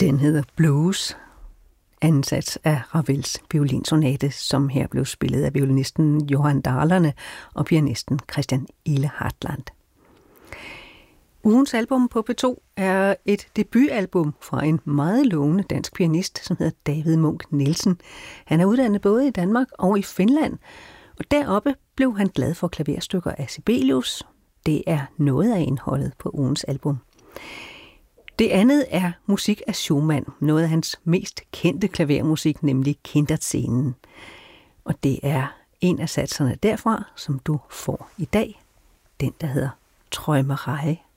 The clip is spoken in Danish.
Den hedder Blues, anden sats af Ravels violinsonate, som her blev spillet af violinisten Johan Dahlerne og pianisten Christian Ile Hartland. Ugens album på P2 er et debutalbum fra en meget lovende dansk pianist, som hedder David Munk Nielsen. Han er uddannet både i Danmark og i Finland, og deroppe blev han glad for klaverstykker af Sibelius. Det er noget af indholdet på ugens album. Det andet er musik af Schumann, noget af hans mest kendte klavermusik, nemlig Kinderscenen. Og det er en af satserne derfra, som du får i dag, den der hedder Träumerei.